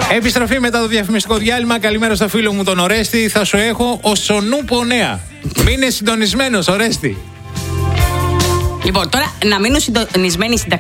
Επιστροφή μετά το διαφημιστικό διάλειμμα. Καλημέρα στο φίλο μου τον Ορέστη. Θα σου έχω ο Σονούπο νέα. Μείνε συντονισμένος, Ορέστη. Λοιπόν, τώρα να μείνω συντονισμένη στην